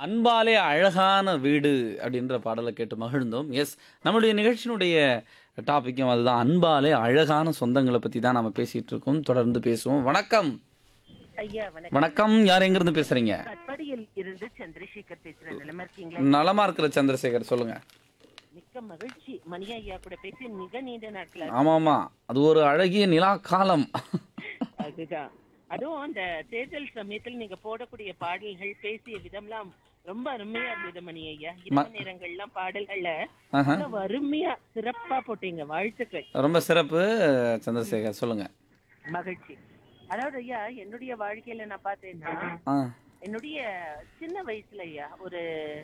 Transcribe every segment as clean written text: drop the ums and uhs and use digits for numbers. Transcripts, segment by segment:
அன்பாலே அழகான வீடு அப்படின்ற பாடலை கேட்டு மகிழ்ந்தோம். எஸ், நம்மளுடைய நிகழ்ச்சியினுடைய டாபிக்கும் அதுதான். அன்பாலே அழகான சொந்தங்கள பத்தி தான் நாம பேசிட்டு இருக்கோம். தொடர்ந்து பேசுவோம். வணக்கம். ஐயா வணக்கம். வணக்கம். யார் எங்கிருந்து பேசுறீங்க? கட்பாடியில் இருந்து சந்திரசேகர் பேசுறேன். நலமா இருக்கீங்களா? நலமா இருக்கிற சந்திரசேகர், சொல்லுங்க. மிக்க மகிழ்ச்சி. மணி ஐயா கூட பேசி மிக நீண்ட நாட்கள். ஆமாமா, அது ஒரு அழகிய நிலா காலம். அதுதான். அதுவும் அந்த தேர்தல் சமயத்தில் நீங்க போடக்கூடிய பாடல்கள், பேசிய விதம்லாம் ரொம்ப அருமையா இருந்தது மணி ஐயா. இரவு நேரங்கள்லாம் பாடல்கள்ல ஆஹா. அவ்வளவு அருமையா சிறப்பா போட்டீங்க. வாழ்த்துக்கள். ரொம்ப சிறப்பு சந்திரசேகர், சொல்லுங்க. மகிழ்ச்சி. அதாவது ஐயா, என்னுடைய வாழ்க்கையில நான் பார்த்தேன்னா, ஆ. என்னுடைய சின்ன வயசுல ஐயா ஒரு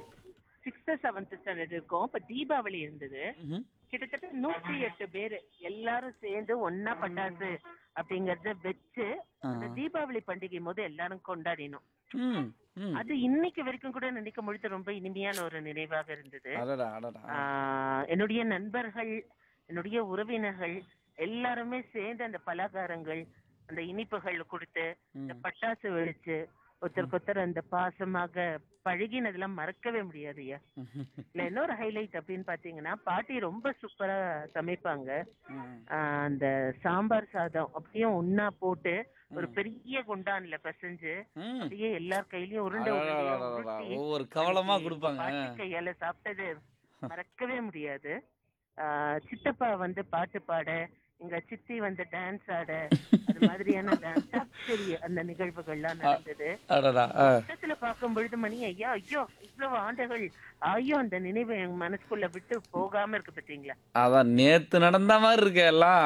6th 7th ஸ்டாண்டர்ட் இருக்கும். இப்ப தீபாவளி இருந்தது. ம்ஹும். கிட்டத்தட்ட 108 பேரு எல்லாரும் சேர்ந்து ஒன்னா பட்டாசு அப்படிங்கறத வச்சு அந்த தீபாவளி பண்டிகை போது எல்லாரும் கொண்டாடினோம். ம், ம். அது இன்னைக்கு வரைக்கும் கூட நினைக்கும் பொழுது ரொம்ப இனிமையான ஒரு நினைவாக இருந்தது. அடடா, அடடா. என்னுடைய நண்பர்கள், என்னுடைய உறவினர்கள் எல்லாருமே சேர்ந்து அந்த பலகாரங்கள், அந்த இனிப்புகள் கொடுத்து, இந்த பட்டாசு வெடிச்சு ஒருத்தருக்கு ஒருத்தர் அந்த பாசமாக பழகினதெல்லாம் மறக்கவே முடியாது ஐயா. இல்ல இன்னொரு ஹைலைட் அப்படின்னு பாத்தீங்கன்னா, பாட்டி ரொம்ப சூப்பரா சமைப்பாங்க. அந்த சாம்பார் சாதம் அப்படியே ஒன்னா போட்டு ஒரு பெரிய குண்டான்ல பிசைஞ்சு ம். அப்படியே எல்லார் கையிலயும் உருண்டை உருண்டையா அடடடடடடா. உருட்டி ஒவ்வொரு கவலமா கொடுப்பாங்க. பாட்டி கையால சாப்பிட்டது மறக்கவே முடியாது. சித்தப்பா வந்து பாட்டு பாட, எங்க சித்தி வந்து டான்ஸ் ஆட, அது மாதிரியான அந்த நிகழ்வுகள்லாம் நடந்தது. அடடா. பக்கத்துல பார்க்கும் பொழுது மணி ஐயா, ஐயோ இவ்வளவு ஆண்டுகள் ஐயோ அந்த நினைவு என் மனசுக்குள்ள விட்டு போகாம இருக்கு பாத்தீங்களா? அதான் நேத்து நடந்த மாதிரி இருக்கு எல்லாம்.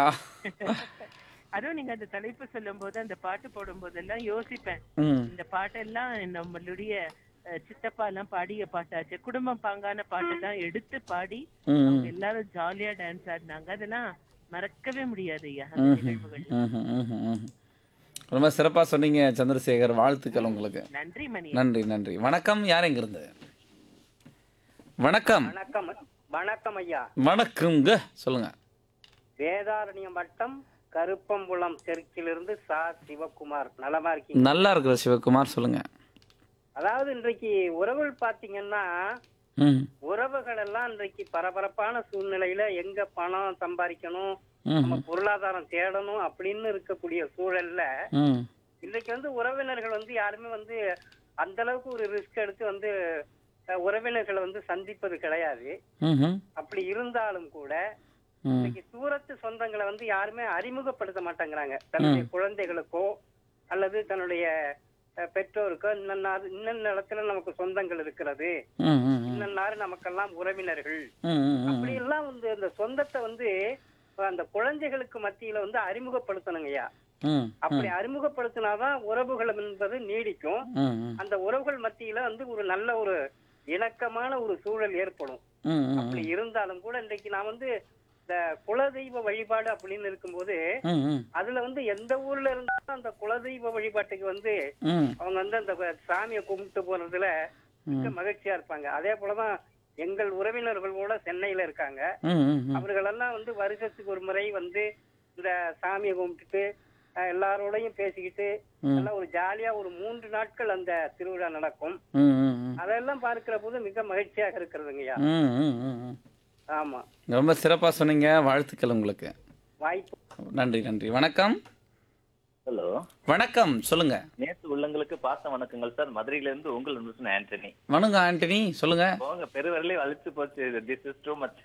அதுவும் நீங்க அந்த தலைப்பு சொல்லும் போது, அந்த பாட்டு போடும் போதெல்லாம் யோசிப்பேன். ம். இந்த பாட்டெல்லாம் நம்மளுடைய சித்தப்பா எல்லாம் பாடிய பாட்டாச்சு. குடும்பம் பாங்கான பாட்டு தான் எடுத்து பாடி ம். அவங்க எல்லாரும் ஜாலியா டான்ஸ் ஆடினாங்க. அதெல்லாம் மறக்கவே முடியாது ஐயா அந்த நிகழ்வுகள். ம்ஹும், ம்ஹும், ம்ஹும். ரொம்ப சிறப்பா சொன்னீங்க சந்திரசேகர், வாழ்த்துக்கள் உங்களுக்கு. நன்றி மணி. நன்றி, நன்றி. வணக்கம். யார் எங்க இருந்து? வணக்கம். வணக்கம். வணக்கம் ஐயா. வணக்கம்ங்க, சொல்லுங்க. வேதாரண்யம் வட்டம் கருப்பம்புலம் தெற்கிலிருந்து சா சிவகுமார். நலமா இருக்கீங்க? நல்லா இருக்கிற சிவகுமார், சொல்லுங்க. அதாவது இன்றைக்கு உறவுகள் பாத்தீங்கன்னா, ம். உறவுகள் எல்லாம் இன்றைக்கு பரபரப்பான சூழ்நிலையில எங்க பணம் சம்பாதிக்கணும், ம். நம்ம பொருளாதாரம் தேடணும் அப்படின்னு இருக்கக்கூடிய சூழல்ல ம். இன்றைக்கு வந்து உறவினர்கள் வந்து யாருமே வந்து அந்த அளவுக்கு ஒரு ரிஸ்க் எடுத்து வந்து உறவினர்களை வந்து சந்திப்பது கிடையாது. ம்ஹும். அப்படி இருந்தாலும் கூட ம். இன்னைக்கு தூரத்து சொந்தங்களை வந்து யாருமே அறிமுகப்படுத்த மாட்டேங்கிறாங்க. தன்னுடைய குழந்தைகளுக்கோ அல்லது தன்னுடைய பெற்றோருக்கோ இன்னும் இடத்துல நமக்கு சொந்தங்கள் இருக்கிறது, ம். ம். இன்னும் நமக்கெல்லாம் உறவினர்கள், ம். ம். அப்படி எல்லாம் வந்து அந்த சொந்தத்தை வந்து அந்த குழந்தைகளுக்கு மத்தியில வந்து அறிமுகப்படுத்தணுங்கய்யா. ம். அப்படி அறிமுகப்படுத்தினாதான் உறவுகள் என்பது நீடிக்கும். ம். அந்த உறவுகள் மத்தியில வந்து ஒரு நல்ல ஒரு இணக்கமான ஒரு சூழல் ஏற்படும். ம். ம். அப்படி இருந்தாலும் கூட இன்றைக்கு நான் வந்து இந்த குலதெய்வ வழிபாடு அப்படின்னு இருக்கும்போது ம். ம். அதுல வந்து எந்த ஊர்ல இருந்தாலும் அந்த குலதெய்வ வழிபாட்டுக்கு வந்து ம். அவங்க வந்து அந்த சாமியை கும்பிட்டு போறதுல மிக மகிழ்ச்சியா இருப்பாங்க. அதே போலதான் எங்கள் உறவினர்கள் கூட சென்னையில இருக்காங்க. ம். ம். அவர்களெல்லாம் வந்து வருஷத்துக்கு ஒரு முறை வந்து இந்த சாமியை கும்பிட்டுட்டு எல்லாரோடையும் பேசிக்கிட்டு எல்லாம் ஒரு ஜாலியா ஒரு 3 நாட்கள் அந்த திருவிழா நடக்கும். ம். ம். அதெல்லாம் பார்க்கிற போது மிக மகிழ்ச்சியாக இருக்கிறதுங்கய்யா. ம். ம். ம். ஆமா, ரொம்ப சிறப்பா சொன்னீங்க, வாழ்த்துக்கள் உங்களுக்கு. வாய்ப்பு. நன்றி, நன்றி. வணக்கம். ஹலோ, வணக்கம், சொல்லுங்க. நேத்து உள்ளங்களுக்கு பார்த்த வணக்கங்கள் சார். மதுரையில இருந்து உங்கள் நண்பன் ஆண்டனி. வணக்கம் ஆண்டனி, சொல்லுங்க. போங்க, பெருவரலே வலிச்சு போச்சு. This is too much.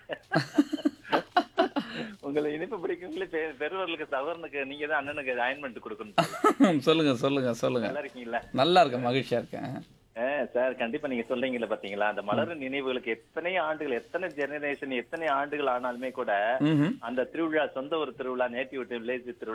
உங்களை இனிப்பு பிடிக்குங்களே, பெருவரலுக்கு சவரனுக்கு நீங்க தான் அண்ணனுக்கு அயன்மெண்ட் கொடுக்கணும். சொல்லுங்க, சொல்லுங்க, சொல்லுங்க. நல்லா இருக்கீங்களா? நல்லா இருக்கேன், மகிழ்ச்சியா இருக்கேன். சார், கண்டிப்பா நீங்க சொல்றீங்களா பாத்தீங்களா, அந்த மலரும் நினைவுகளுக்கு எத்தனை ஆண்டுகள், எத்தனை ஜெனரேஷன், எத்தனை ஆண்டுகள் ஆனாலுமே கூட ம்ஹும். அந்த திருவிழா சொந்த ஒரு திருவிழா, நேட்டிவ் வில்லேஜ் திருவிழா